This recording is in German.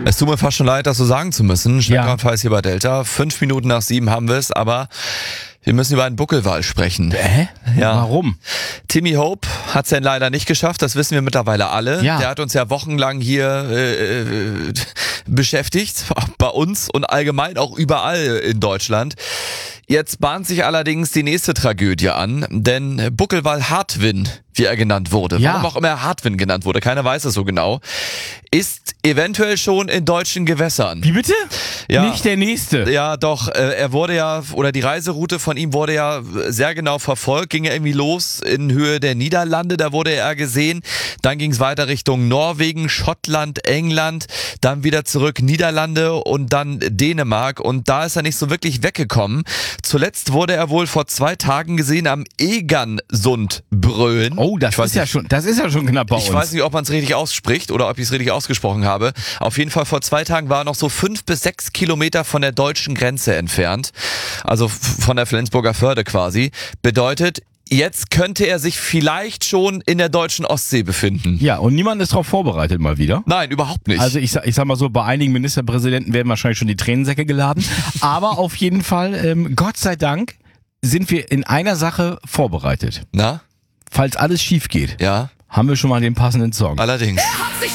Es tut mir fast schon leid, das so sagen zu müssen. Schnellkontakt ist hier bei Delta. 5 Minuten nach 7 haben wir es, aber wir müssen über einen Buckelwal sprechen. Ja. Warum? Timmy Hope hat es ja leider nicht geschafft, das wissen wir mittlerweile alle. Ja. Der hat uns ja wochenlang hier beschäftigt, bei uns und allgemein auch überall in Deutschland. Jetzt bahnt sich allerdings die nächste Tragödie an, denn Buckelwal Hartwin, wie er genannt wurde, warum auch immer er Hartwin genannt wurde, keiner weiß es so genau, ist eventuell schon in deutschen Gewässern. Wie bitte? Ja. Nicht der nächste. Ja, doch, er wurde ja, oder die Reiseroute von ihm wurde ja sehr genau verfolgt, ging ja irgendwie los in Höhe der Niederlande, da wurde er gesehen, dann ging es weiter Richtung Norwegen, Schottland, England, dann wieder zurück Niederlande und dann Dänemark und da ist er nicht so wirklich weggekommen. Zuletzt wurde er wohl vor 2 Tagen gesehen am Egersundbröen. Oh, das ist ja schon knapp bei uns. Ich weiß nicht, ob man es richtig ausspricht oder ob ich es richtig ausgesprochen habe. Auf jeden Fall vor 2 Tagen war er noch so 5 bis 6 Kilometer von der deutschen Grenze entfernt. Also von der Flensburger Förde quasi. Bedeutet, jetzt könnte er sich vielleicht schon in der deutschen Ostsee befinden. Ja, und niemand ist darauf vorbereitet mal wieder. Nein, überhaupt nicht. Also ich sag mal so, bei einigen Ministerpräsidenten werden wahrscheinlich schon die Tränensäcke geladen. Aber auf jeden Fall, Gott sei Dank, sind wir in einer Sache vorbereitet. Na? Falls alles schief geht, Ja? haben wir schon mal den passenden Song. Allerdings. Er hat sich